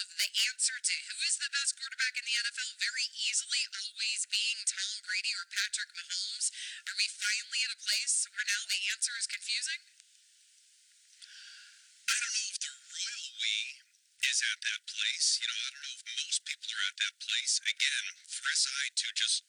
The answer to who is the best quarterback in the NFL very easily always being Tom Brady or Patrick Mahomes. Are we finally at a place where now the answer is confusing? I don't know if the royal we is at that place. I don't know if most people are at that place. Again, for a side to just